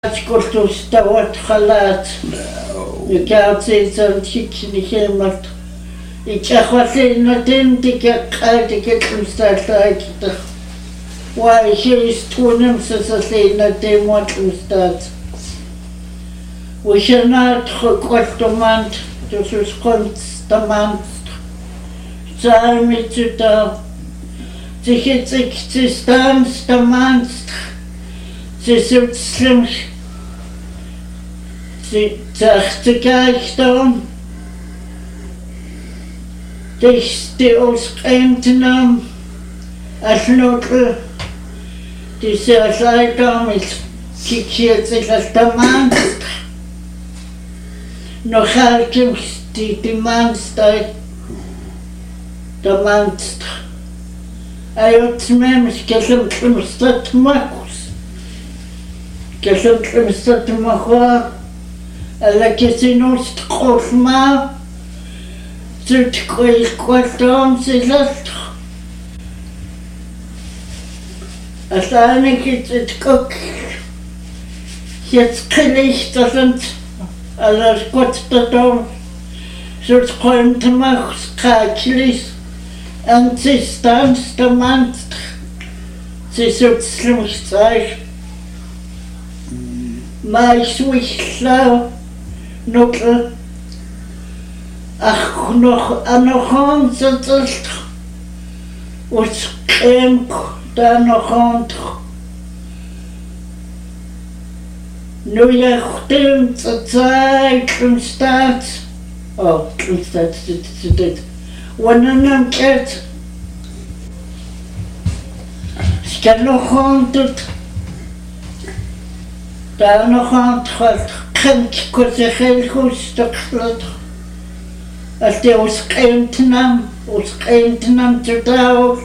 Kulturstawat khalat yakaatsen tiknihemat ichahwatlinatin tikaqatiketmstalaakita wa istunam sasalinatin watmstat wishanat khoqtomant tususqonstamant zaimituta tikitstamstamant sisutslem Zachtigaichton, die Ausgrentenam, Aschnottel, die Serleitung mit Kikiert sich als der Mann, noch halt die Mannstei, der Mannst. Ayotmem, ich gelum Klimstat Markus, gelum Klimstat Machua. Alla kesinos tqolma tutqil qoltom silat asane kitkok jetzt kriegt das sind alles gut datum so kommt machs kaklis Anzistans der Mann sie so schlimmst sei mal schlau Notl ach noch an sind und Camp da noch an nu ja stimmt Zeit im Staat oh im Staat steht wann geht ich kann noch an da noch an Kent kozechel khustaklat as de usqentnam tdaut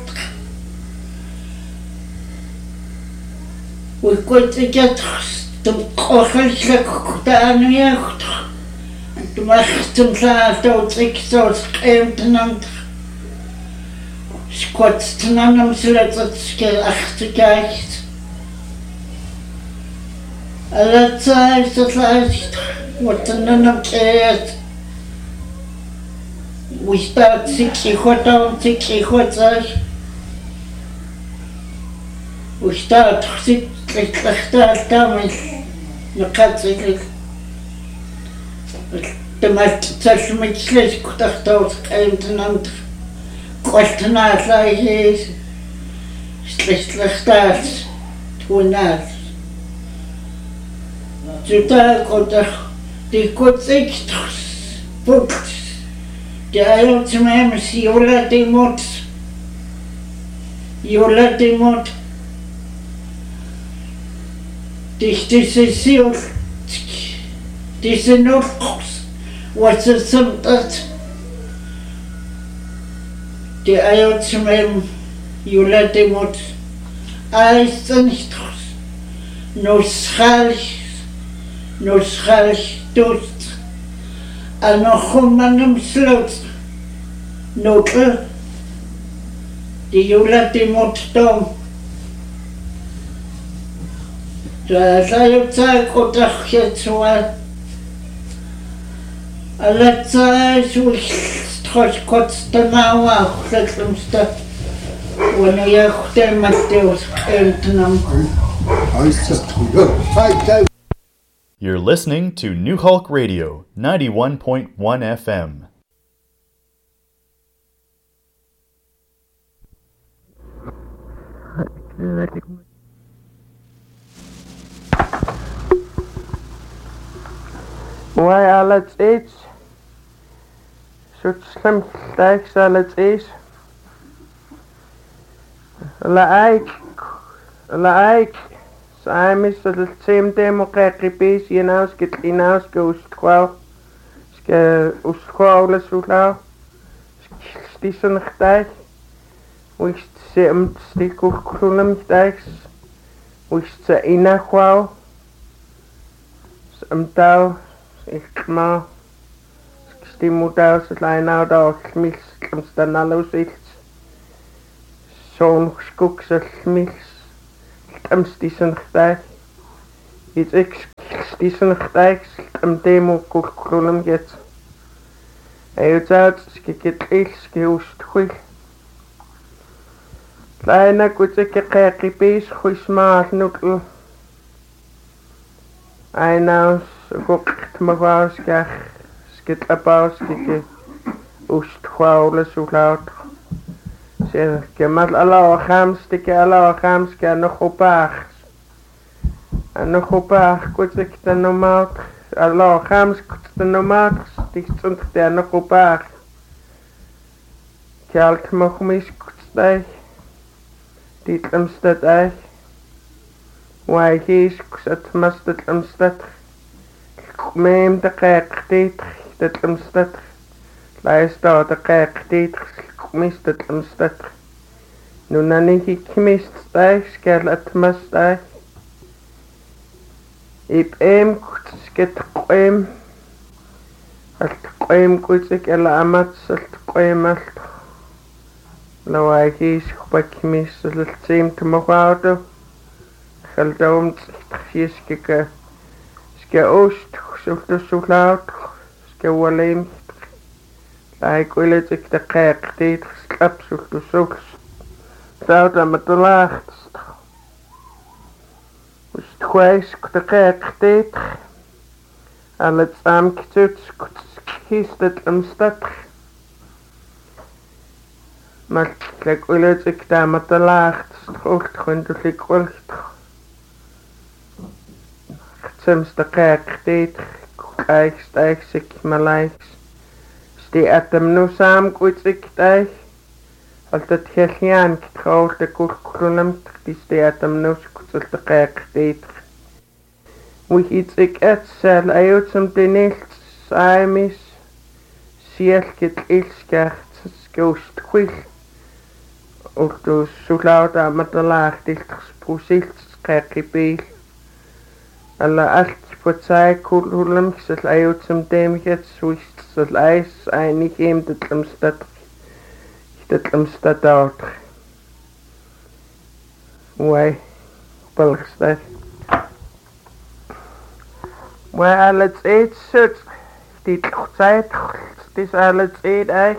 we kotigat tum qokhel shaktan yacht tum achtum saat triksos qentnam skotstnam selatskel achtigait Alla Zeit, das heißt, was dann geht. We start 6 hotel, 6 hotel. We start 6 damit. Na katzik. Der meiste Zeit mit schlecht gedacht aus und Kostna gleich schlecht tun das. Total kontak die Kurzsicht Punkt der zum Yola Demot diese noch was ist das der zum Yola Demot alles nicht nur Noschalch dust, anochumanum slot, notel, die Jula Demot dom. Da sei Zeit Gotach jetzt mal. Alle Zeit ich trotz kurz der Mauer letztemste. Wenn ihr der Matthäus entnam. Heißt das drüber? You're listening to New Hulk Radio, 91.1 FM. Why alles eats? So slim like alles eats. Like. Samis the same democratic hinaus geht hinaus alles so klar. Diesen Tag, wo ich sie am Stickkuchen Tags, wo ich sie innerquau, am Tau, ich mal, stimmt aus, allein auch da, mich kommst dann alles ich, so ein Schuck, mich. Am diesen Tag It's Stissenchtijks am demo kulkulum get. Uit skikitils usthui. Kleiner kutsike kekipis huismaal nukl. Einaus gukt magauskach skitapauskike usthuaule sulaut. Ze kemal ala khamstike ala khamske nog opag. En nog opag kutsik de normaal ala khamsk de normaal stichtund de nog opag. Kalt magmis kutstai. Dit amstad ai. Why he's kusat mustad amstad. Meem de kijk dit dat amstad. Luister de kijk dit mist dat amstad. Nu nani ik mist stai skerlat mastai. Ip sket qoem. Alt qoem kutsik ela amat salt qoem alt. Lawai he's bak mist salt seem te mogaudo. Geldoom fieskeke. Ske oost sulta sulaut. Ske waleem. Like willet ik de kijk dit slap sulta sulta. Zout aan met de laagst. Ust kwijs de kijk dit. Al het saamkitut kies het amstad. Maar like willet ik daar met de laagst. Hoort gewoon ik willet. Soms de kijk dit. Kijk stijg ik maar lijks. Die atem nu saam kuitsik tai. Altijd gelian getrouwd de kurkulum. Die atem nu kutsik de kijk dit. Wie iets ik et sel uit som de niet saimis. Siel get ilskert skoost kwil. Ook dus zo laut aan met de laag dicht gesproesild kijk bij. Alla alt på sig kulhulum så uit som dem het swist så leis einig hem det lemstad out. Why balgstad. Why alles eet zut dit tijd dis alles eet ei.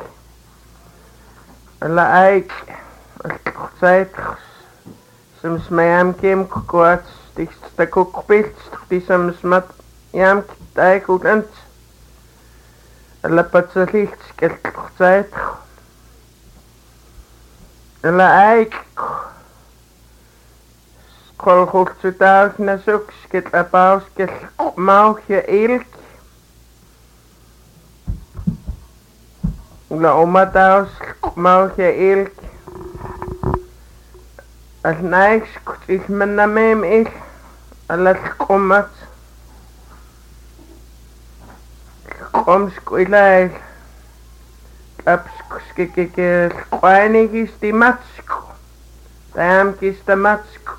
Alla eik tijd soms mij am kem kwart. De kookbeeld die soms met jam kijk goed en de licht skelt tijd en de eik kol goed zo dag na zoek skelt apau skelt maugje elk de oma daus maugje elk als niks is men na mem ik Alat komat. Komskuilai. Kapskikike kwainigis di matsko. Taamkis de matsko.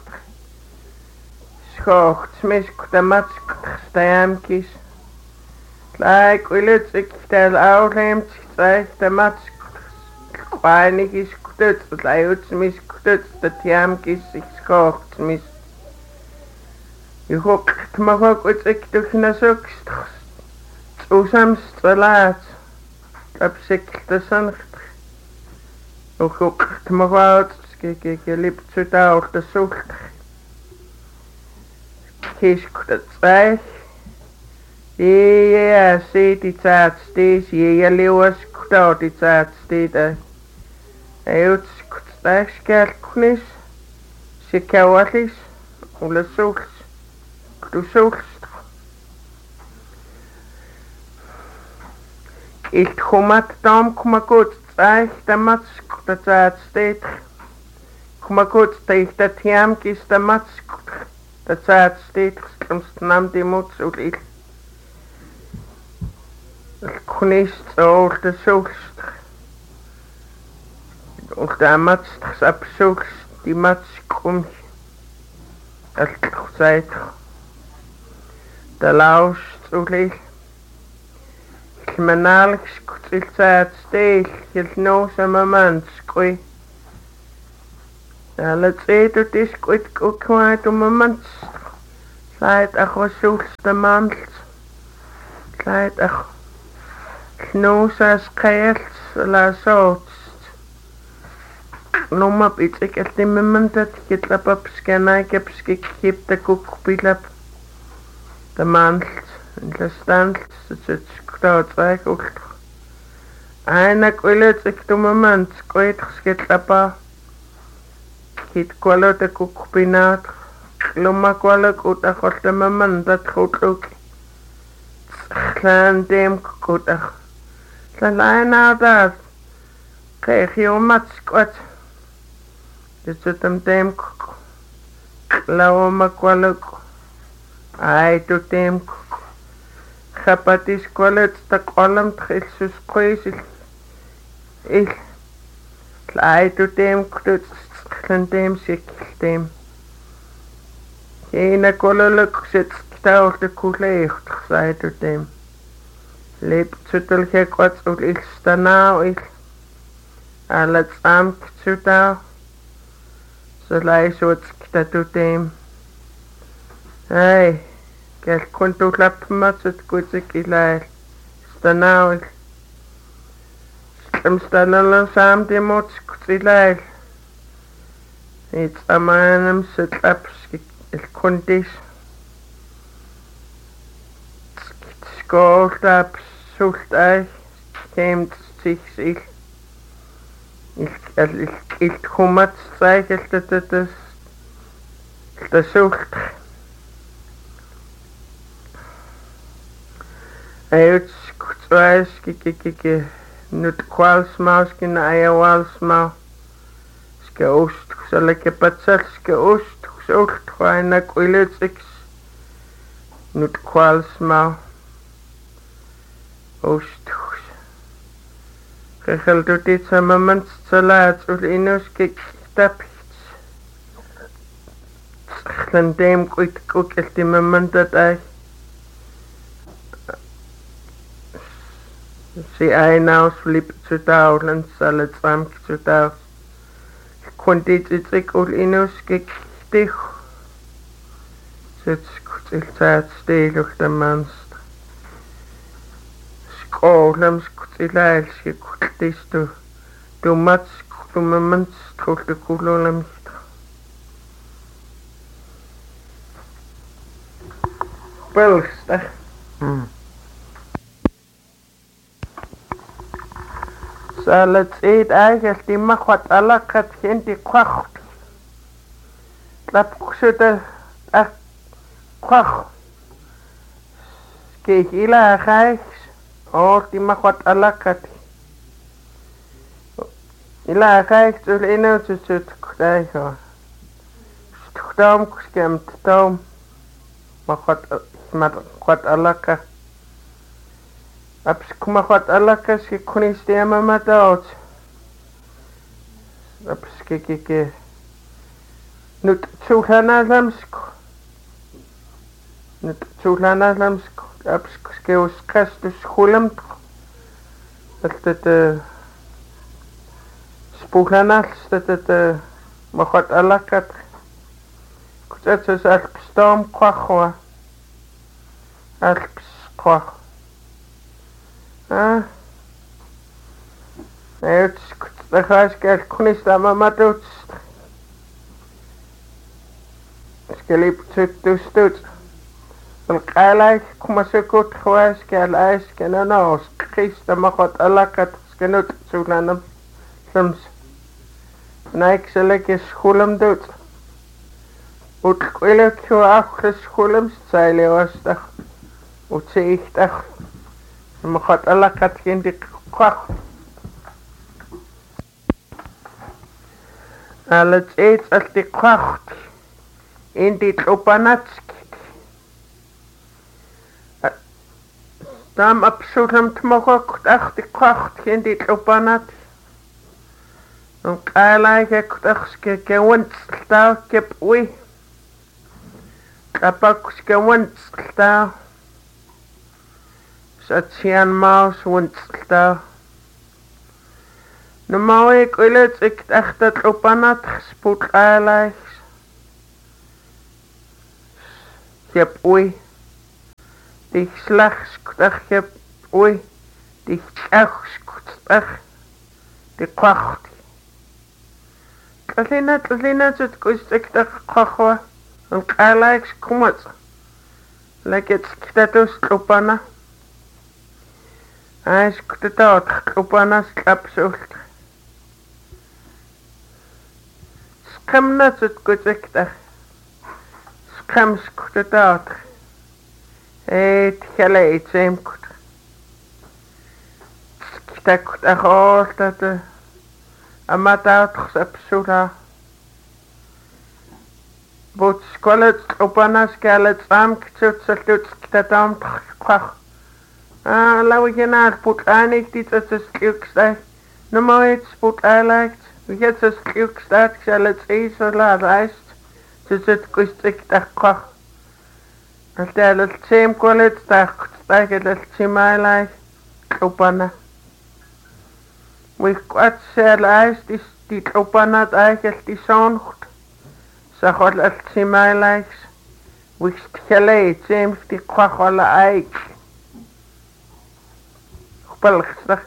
Schocht misk de matsko. Taamkis. Like willet ik tel oudeemt zeg de matsko. Kwainigis kutut. Layuts misk kutut. De taamkis ik schocht misk. Je hoort maar ook wat ik toch naar zoek. Zo soms te laat. Heb ik de zon. Je hoort maar wat. Ik liep zo daar de zoek. Kies ik dat zeg. Ja, zie die tijd steeds. Ja, leeuwers daar die tijd steeds. Hij hoort het scherknis. Ze kauwatjes. Alle zoek. Du zoekst. Ik kom uit dam, kom maar goed. Zeg, de matsk, dat het steeds. Kom maar goed, tegen dat jamkis de matsk. Dat het steeds. Soms nam die moed zo lief. Ik kon niet zo de zoekst. Of de matsk, op zoekst. Die matsk kom. Dat zei de laus zo lief. Ik ben eigenlijk goed uit steel. Je knoos aan mijn man skooi. Alle twee doet is goed ook kwijt om mijn man. Seit achossulste mantels. Seit ach knusas keels la sots. Numma bitsik eltimmentat kitlapap skenai kepskik kipta kukpilap. De mantels in de stantels het skrootwijk ultra. Einak uiletsik tumament skoit skitlapa. Kit kwalo te kukpinaat. Lumma kwalo kuta khotemaman dat khotluk. Klan dem kuta. Salaina dat. Kreeg je mat skwat. Dit zit hem dem kuk. Lauma kwalo. Ai to dem kuk. Chapatis kwalo ta kwalam tchilsus koisil. Ik. Ai to dem kuk. Klan dem sikil dem. Eina kololuk sit staulte kuleecht zei to dem. Leep zutel gekwats ul il stanau il. Alats amk zutau. So leis wat skta to dem. Hey, kel kuntu klapmat zut kutsik ilail. Stanau il. Stanau sam demot skutsilail. It's amanam sit apskik. El kondis skålt op sult ei kemt sig il kumat sig det sult uit skutrais kikiki nut kwalsmaus kin ayawalsma skoost solke patsal skoost Zocht kwaina kuiletsix nut kwalsma oostus. Gegel doet dit samen salaat ul inus kikstapits. Glandeem kuit kukelt die moment dat ei. Si ei naus flip zu daulen salat samk zu daus. Kondit ik ul inus kik. Dich zit skutsiltaat stelig de manst. Skålem skutilail skutlis du mats skutumemens trolte kulolem. Belstag. Salat eet eigenlijk die mag wat alakat geen die kwacht. Lap kusuta kwach. Kijk ila gais. Die mag wat alakat. Ila gais ul ino zut kdaigo. Stukdam kuskemt dam. Mag wat alaka. Aps kuma wat alaka ski kunis dema madaut. Aps kiki. Nut tsuhlanaslamsko. Apskeus kastus hulam. Dat spuhlanas dat magat alakat. Kutset is alpstam kwachwa. Alpskwach. Het kutset kunis dama madout. Skelip tut. Alqalai kumasukut khwas kalais kananos khista magat alakat skenut sulanam soms naik selekes khulam doet ut kwelek khwas khulam saile wasdag ut seigdag magat alakat kendik kwach alat eet alti kwach in dit opanatsk Dam absoluut mogelijk echt de kracht in dit opanat. Donc eigenlijk echt gewend staan kep we. Kapak gewend staan. Zat zien maus wend staan. Normaal ik wil het echt dat opanat gespoed eigenlijk. Jep ui. Dich slagskutach jep ui. Dich tjauskutach. Die kwacht. Tlina zut kuistekdach kwachwa. En kaalaix kumats. Lekets kitatus lupana. Ais kutataot lupana slapsult. Skamna zut kuistekdach. Skams kutataot. Eet jale eet seemkut. Kitakutach ooltate. Amataot sapsula. Boot skollet opanas gallet amktut salut kitatam kwach. Lawe genaar put aanik dit het is kliukstij. No mooit put aanlijkt. Wie het is kliukstaat gallet ezo laat ijst. Dus het kust ik dag kwach. Als de het seem kollet dag stijg het simailijk opana. Wie kwart zeer ijst is die opana het eigenlijk die zongt. Zag wat het simailijks. Wist geleid, James die kwach alle eik. Gepelgstag.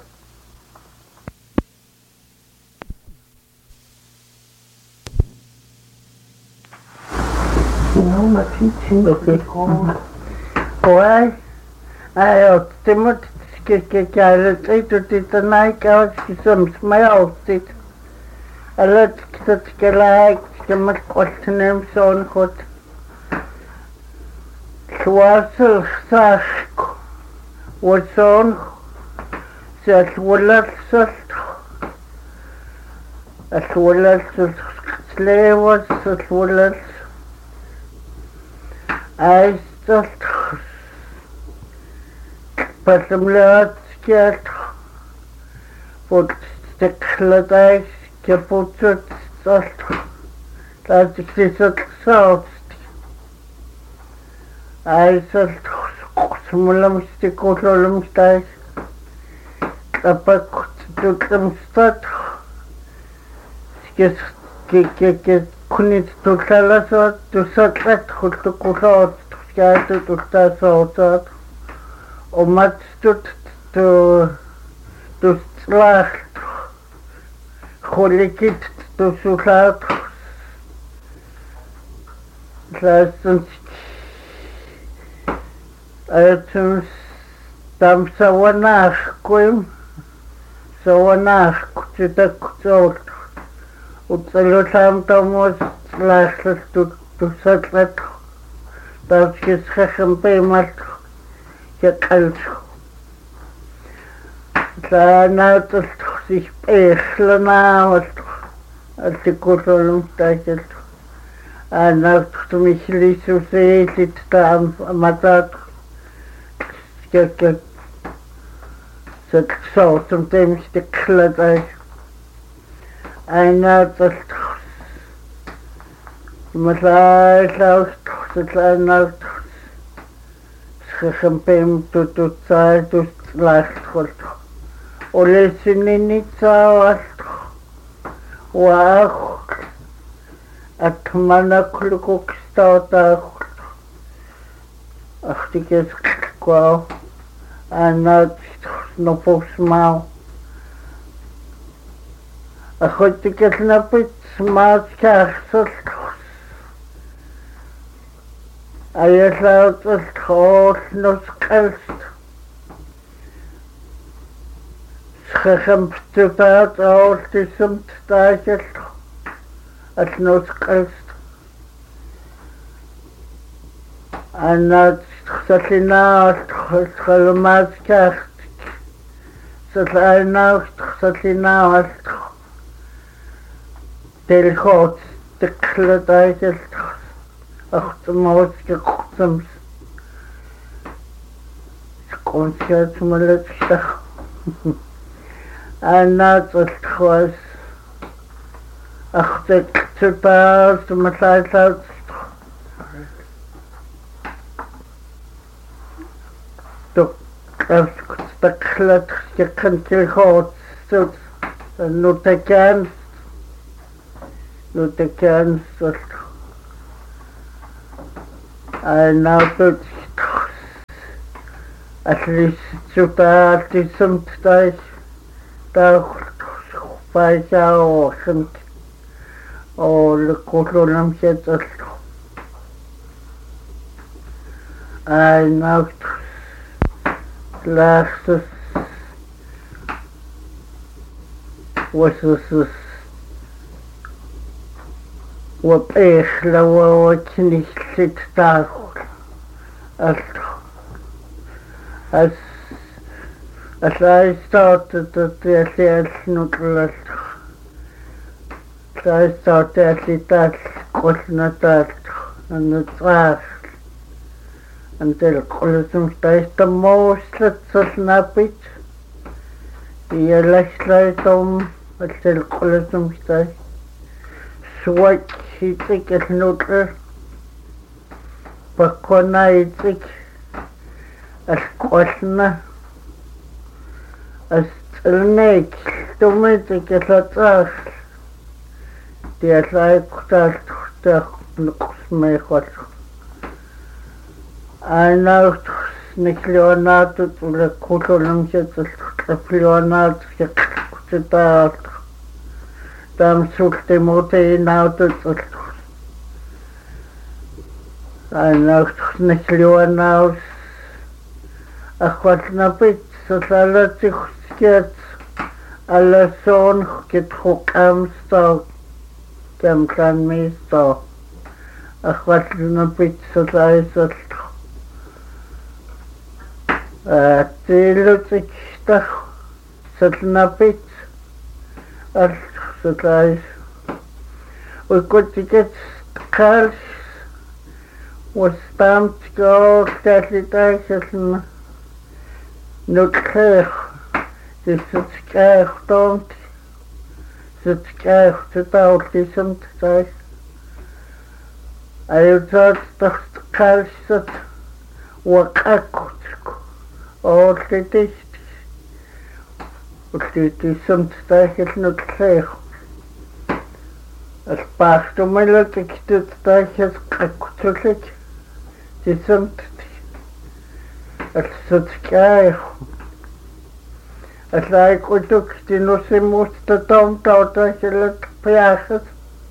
Nou, maar iets in de grond. Hoor, hij had timmet, kijk, het eet dat dit een eik uit, soms mij altijd. En het dat gelijk. Je moet God nemen zo'n God. Zoals zag, wat zo'n, zet wollert zult. Het wollert zult sleeuwen, het wollert. Hij zult. Pas hem laat skeert. Wat steklet ijs, kapot zult. Dat ik dit het zout. Hij zegt, smulam stikotolum stijg. Tapak doet hem stad. Kijk, kunit toetala zout. Dus het goed te koeloot. Kijk, doet dat zout. Omdat het slaagt. Golikit te zoet. Laatstens uitens tam sawanach koim sawanach kuchitak kuchot utsalutam tamos laaslas tu satlat tarskis khakhampemat yakalt laanatus sich echlana artikulum tajelt Ana mich lisu seelit tam matat kijk zet zo sometimes de kladai Ana dat matai laus zet ana schempem tot sai tot lacht goed olesin niet zo wow At mana klukuk stauta achtikes kwao anat no posmao achtikes napit smaat karsel ayaslaut khos nos kalst schempt altisum staatjes Het noodkast. En het salina, het gelmaatskaart. Salina, salina, het telgoot, de kledijs, achtermootje, soms. Komt je uit mijn luchtdag. En het was Ach, dat te paas, maar het uit. Toch, als ik het je kunt je goed, zo, nu te kans, dat Ainautut at least sutaartisum tais taupaisaaorsunt oolukulunam siatallu ainaut laarsus wasus wap'eerlawawatnillit taaqul allu as I started the alnutlallu I started that qulnatal anutsaar until qulsum the most salnapit yalaslaitum until qulsum stai swat hitik alnutl pakona hitik asqolna astilnek tumitik alatsaar tialaikutaltuxtaq nuqsmeeqallu ainaut nikleonatut ulakulunamsiatalluqlionat yaqutitaat tamsultimutinautut ainaut nikleonaus akhwatnapit salalatsikhskiat alason kithuqamsta kamkanmisto akhwatnapit salaisat tilutikta salnapit salais ukutiket qals wastamt go tatlitashalna nutkheh sitskehtomt sitskehtotaultisamt tai ayutat taqalsat waqaqut ortitist ortitisamt tai nutkheh alpaartumilatiktit tai qaqqutullik tisamt alsitskeh Atlaikutuk tinusimusta tomtauta sillä piasat.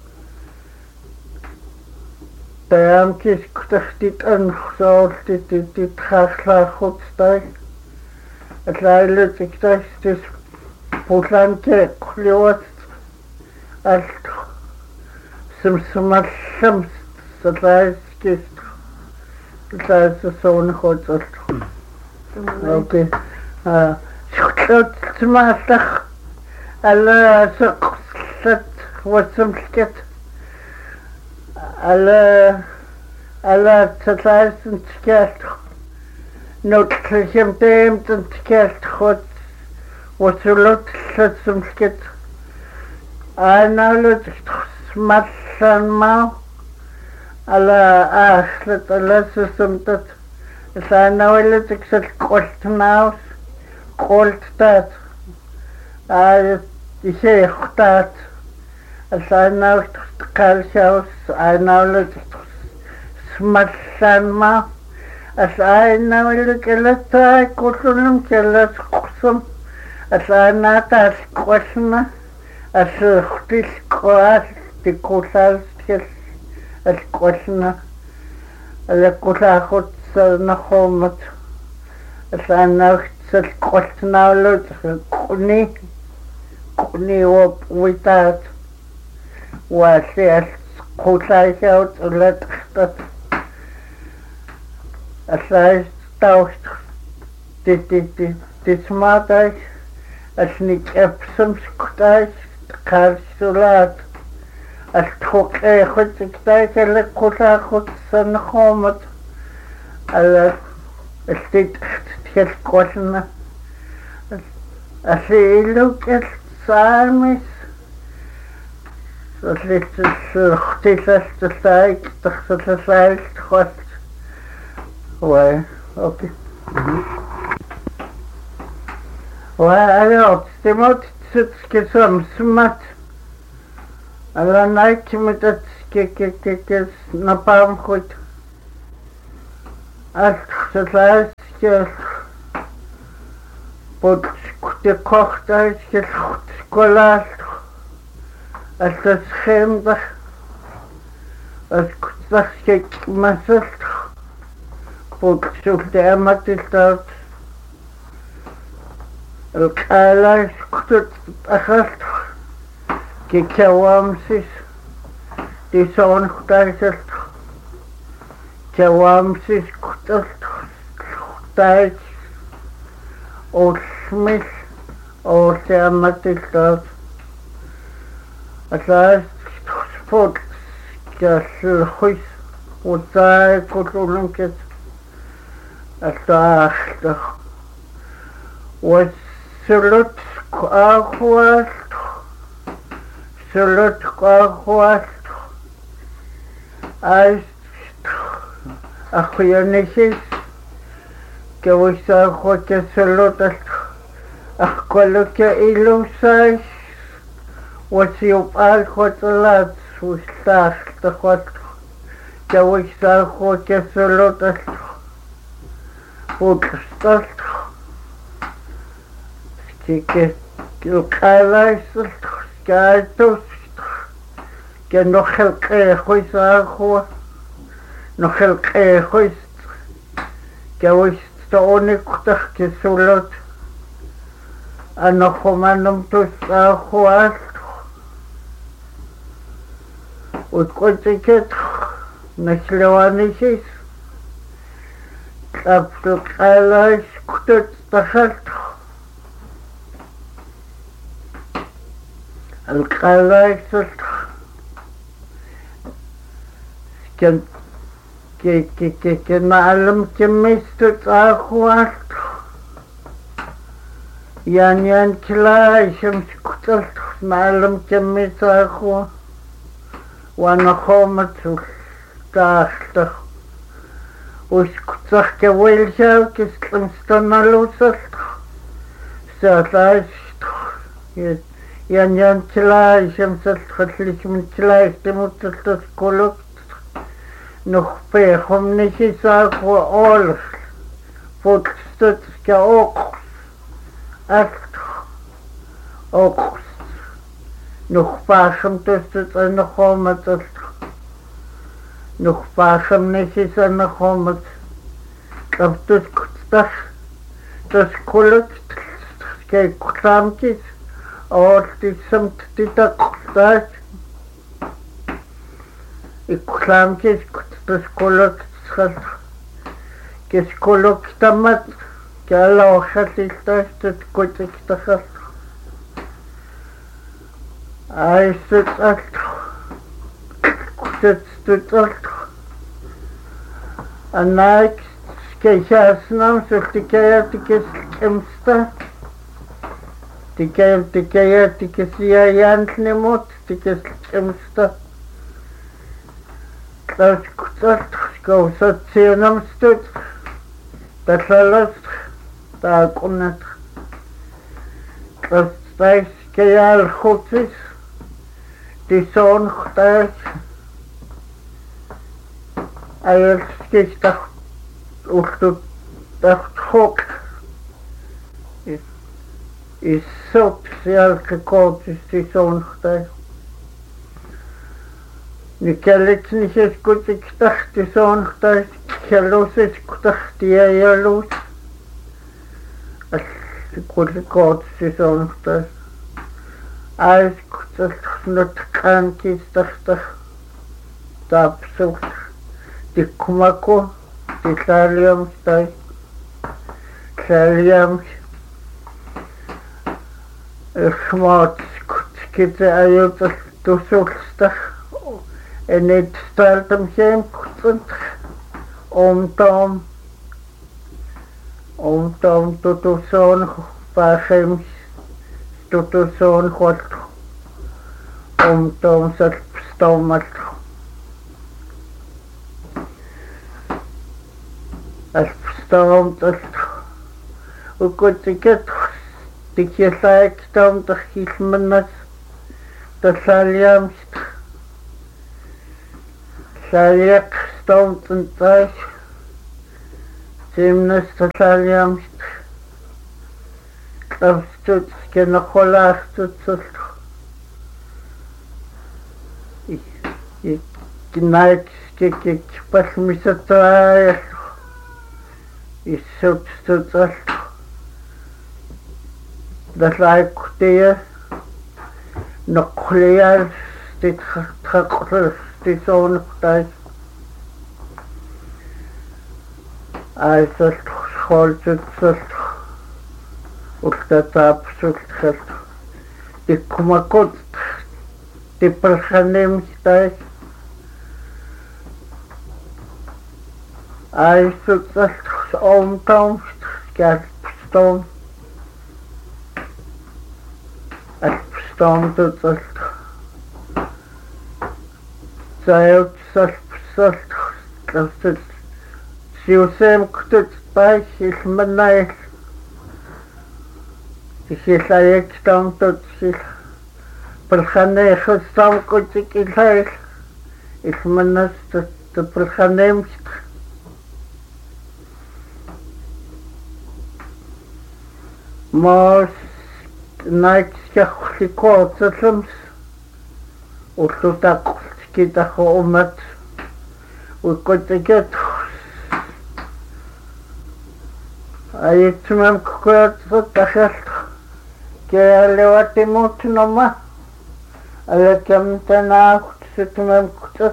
Täm kiskutahtit anxooltit haslaahutstai. Atlailutik tastis pullan keekliuat alt simsimallams atlaiskist atlaisasuunahutsaltu. Okay. Smaasaq alla saqsat wasumskat alla tataisin skalt notkhim teemten skalt khot wasulot sumskat analut smallan ma alla akhlat alla sumtat sanawelet iksal qoltnaus qoltat isheeqtat asanaut qalshaus anaulut smallanma asanaut kelata kullum kelat qusum asanatal qolna asxtil qas tikulal kel alqolna alaqulahut sanahomot asanaut salqoltnaulut quni witat wasial qulaishaut ulatqtat asais taust tismatai asnik epsum sktais qarsulat asqoqe khutsktais alqulahut sanahomot ala estit kelqolna asiluk salmis sotlitzurtilastaik taxtlasaik khot way okay alors stimot skesum smat ala naik mitat ke napam khot аллсалааскиал пот кутеққартаискил сколаал алласхемда аскутсарскик масал пот султааматилтаат алқалаас кутут ахалт кикавамсис тисоонхтаисалт кавамсис куталт тайс олмис оортааматилтаат аллаас спорт каллхуис утаа кулункет алтаахта وسلط قاخوات سلط قاخوات عايز أخويا نشيس كويسا أخوك سلط أخوك إلو سايس وسيوب أخوات لات وستاخ تخوات كويسا أخوك سلط وتستاخ que القلايس كاتوس كنخل قيخويس أخوة نخل قيخويس كويس توني كتخ كسولت أنا خمانم توس أخوة وتقولت كت نشلواني شيس كابت القلايس كتت دخلت القلايس كان معلم كميستت أخوات يعني كلاي شمس كتلت معلم كميست أخوة وانا خومت تاختخ وسكتخ كويل شاو كسلم ستنالوسلت ساتاشتخ يعني كلاي شمس خليش من كلاي تموت كلك نخفيهم نشي ساق وأولف فوتستت كأوقس أفتخ أوقس نخفاشم تستت نخومت نخفاشم نشي سنخومت كفتت كتتخ تسكولك كي كتامكيس أولتي سمت تتقصتاش إكلام كيس كتسكولك تسخل كيسكولك تمت كالا وخليتاش تتكوتك تخل عايز تتقلت كتتتقلت أناك كيشاسنام سلتكاياتك كمستا تكاياتك سيايانت نموت تكمستا تسكتت كوسط سينمستت تسلست تاكونت تستايس كيال خوتس تسون ختايس ايل سكيش تخت خوك الصوت سيال كوتس تسون ختايس نكالت نشيس كوتك تحت سون ختايس كالوسس كتحت يالوس كل كوتس سون ختايس عايز كتحت نتكان كيس تحت تابسوس تكمكو تساليوم ستايس ساليوم إخمات كتكت أيوت تسولستخ En het stelt hem geen goed om tot de zon pagems tot de zon god om zet stomat als stomt het hoe goed ik het die je zei stomt de giesmenes de saljamst Saliak stond en thuis, Simnastallaliamst Klavstut Kenakolaarstut Kinaik Skikik Palmisataayal Issutstutal Daslaiktia Noklial Stikrakler Stisonuktai Aisalt Scholzut Ultatapsult Dikumakut Dipalhanim Stai Aisalt Omtom Skalpstom Alpstom Tutsalt Zayut Salpsalt Klavstut Siusem Kutut Pai Hilmanail Hilayek Stom Tut Hil Palhane Hustom Kutik Ilail Ilmanas the Palhanem Mars Night Skakliko Tlums Utlutak Kitaho Umat we got to get I tumam kuat takhat ke lewati mut nama alakam tana tumam kuat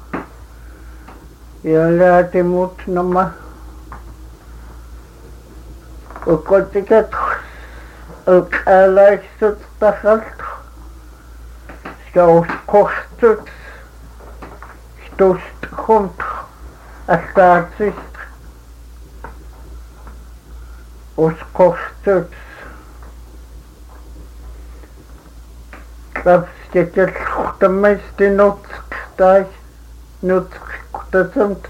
ya lewati mut nama we got to get alak sut takhat skaus kostut stos komt astartist Os kostut Klavskekel Chutameist die Nutzktai Nutzkutazumt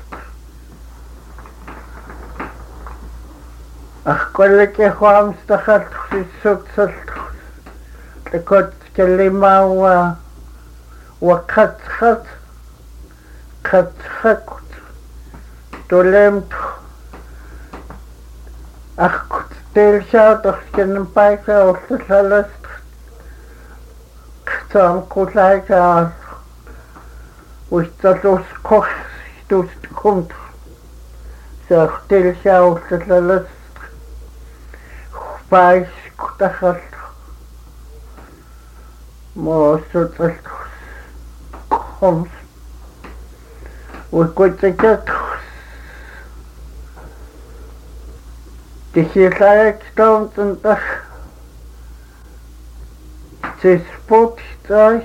Ach kolleke Huamstachalt Sisutzalt De Kotkelima wa Katchat Katchakut Dolemt Ach, stel jou toch geen pijken of de zelfs Sam Kutlaika was dat ons kost dus komt. Zo stel jou of de zelfs Pijs kutachal Maar zo dat komt. We kunnen het Die hier stond en dacht, ze spot thuis.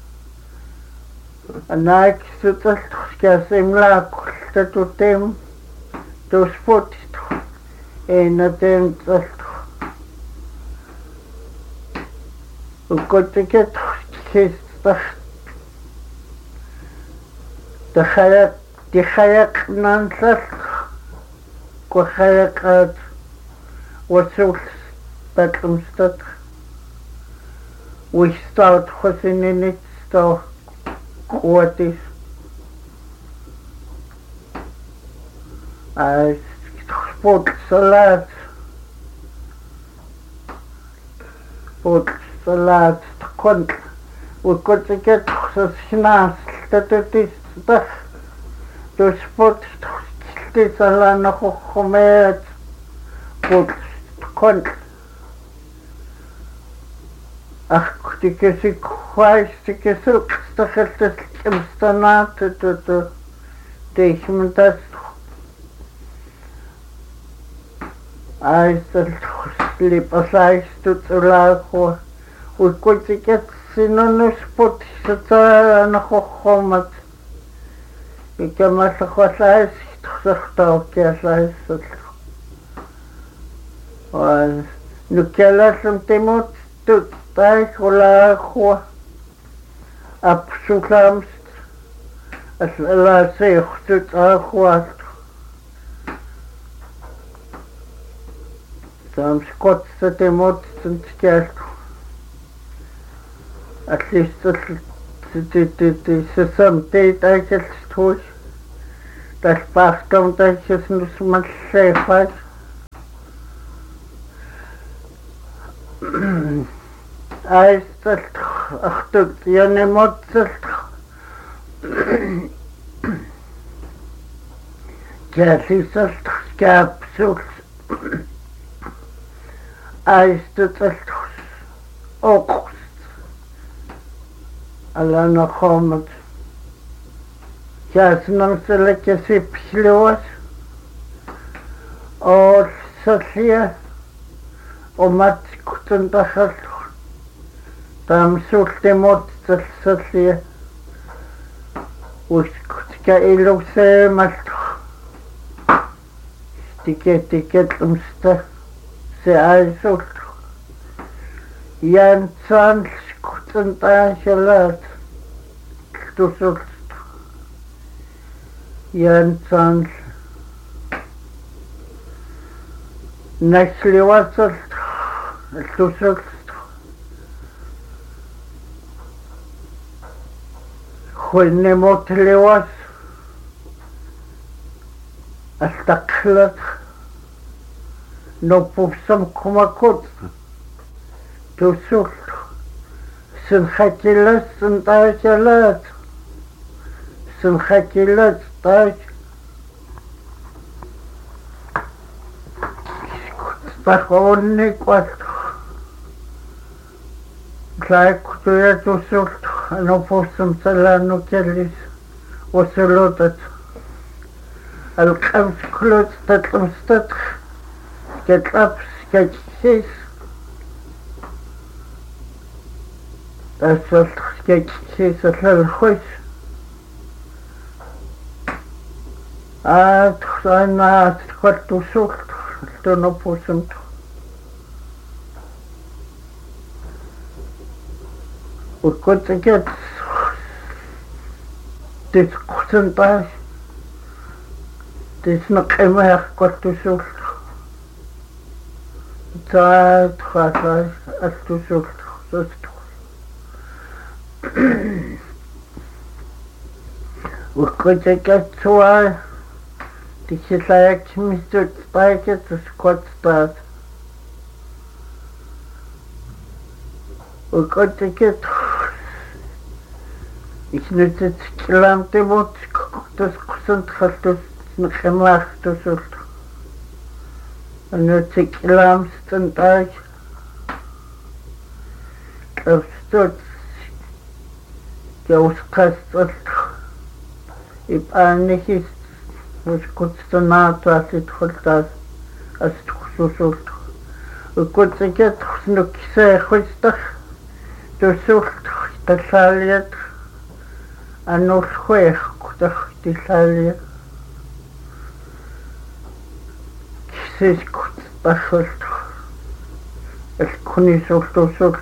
En ik zit er toch in laag, dat doet hem, dus spot toch. En dat hem dat toch. Hoe kon ik het gisteren? Die ga ik naar zes. Hoe ga ik uit? Wat zoals Bedlamstad. We stout gezien in het stout groot is. Hij sportsalaat. Sportsalaat kon. We konden het zo snel dat het is dag. Dus sport is al nog gemerkt. Kon. Ach, die ik kwijt, die ik zoek, dat het imstanaat tegen me dat. Hij is sliep als hij stoot zo laag hoor. Hoe kon ik het zien aan de spot, dat hij nog gekomen. Ik heb maar zo wat hij gezegd ook, ja, hij is het. Nu kelas hem timot tot bij golaag absoluut als laat zich tot agwaat Sam Scott timot tot kerk at least het is some tijd eigenlijk stoot das Bachtum, das ist nicht mal sehr Eistelt, ach du, jene Motzelt. Käsiselt, skapselt. Eistelt, okst. Alla nog kommet. Käsnam selle käsipsluas. Och så ser omat kuten tachalt. Tam sulte motzelt så ser. Uskutska iluse malt. Tiket umsta. Se aisult. Jan zans kuten tachalat. Tusult. Jan zans. Näsliwasalt. Tusult. Хойне мотлевас. Астакхлат. Но пупсам кумакот. Тусult. Сынхатилас сынтачалат. Сынхатилат тач. Спахонный кваст. Клайкутуя тусult. No pupsam salano kellis. Wasalutat. Al-Qams klut tatlumstat. Ketlaps ketsis. Asalt ketsis al-khus. Txana txartu sult. No pupsam. وكنت كده تسقطن طاش تسنقي ما كنت شوف تعال خاطر أتشوف وكنت كده سؤال تشلاك مستوى طايكة تسقط طاش وكنت كده Ich nütze gelamte Wort, das gesund hat, das noch gemacht, das und nütze gelamsten Tag. Das tut, der auskastet, ich eigentlich ist, was kurz danach, was ich das, als du so. Und kurz geht, noch sehr gut, du sucht, das Salient. Anul jueg, kutach tisalia. Kisis kutachult. El kunisultu sult.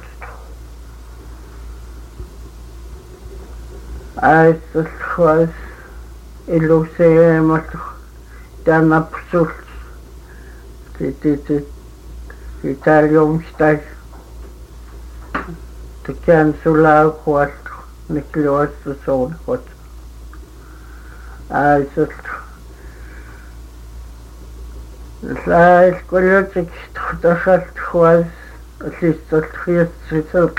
Ais el juez. Iluse matu. Dana psult. Italium stai. Te cancula juat. Nicholas the soul what I just like quality the first was at least the result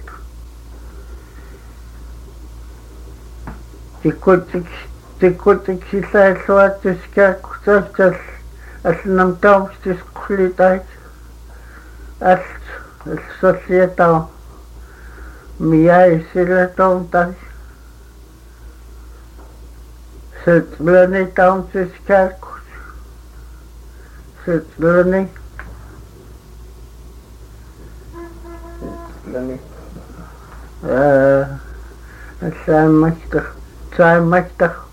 the could she said what this cat just as nam tom this quality as societal Mia isile tontas. Setsblani tonsis kalkus. Setsblani. Setsblani. Zijn machtig.